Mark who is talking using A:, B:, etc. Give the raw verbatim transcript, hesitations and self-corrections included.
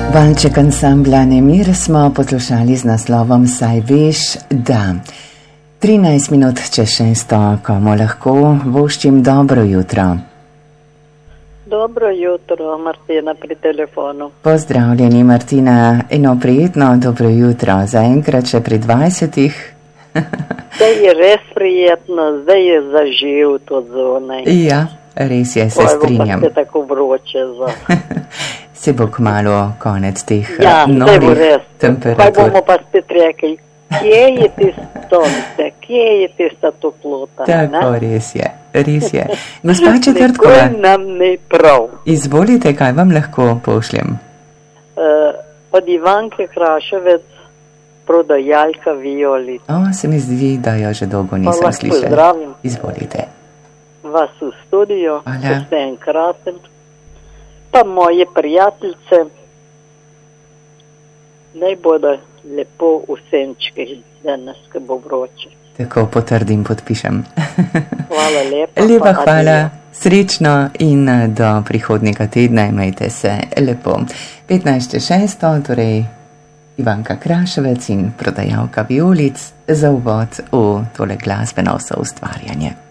A: Valček ansambla Nemir smo poslušali z naslovom Saj veš, da. trinajst minut čez šesto, komu lahko voščim dobro jutro.
B: Dobro jutro, Martina pri telefonu.
A: Pozdravljeni, Martina, eno prijetno dobro jutro, zaenkrat še pri dvajsetih.
B: Zdaj je res prijetno, zdaj je zaživ to zunaj.
A: Ja, res je, se strinjam.
B: Pa ste tako vroče za...
A: Se bo kmalu konec teh
B: ja,
A: novih temperatur.
B: Pa bomo pa spet rekli, kje je tisto sonce, kje je tista toplota.
A: Tako, ne? res je, res je. Gospa Četrtkova,
B: nam ne prav.
A: Izvolite, kaj vam lahko pošljem?
B: Uh, od Ivanke Kraševec, prodajalka Violic.
A: O, se mi zdi, da jo že dolgo nisem
B: pa
A: slišala.
B: Pozdravim.
A: Izvolite.
B: Vas v studio,
A: Hvala.
B: ste enkraten. Pa moje prijateljice, naj bodo lepo v senčkih danes, ko bo vroče.
A: Tako potrdim, podpišem.
B: Hvala lepa.
A: Lepa hvala, srečno in do prihodnjega tedna imejte se lepo. petnajst šesto, torej Ivanka Kraševec in prodajalka Violic za uvod v tole glasbeno soustvarjanje.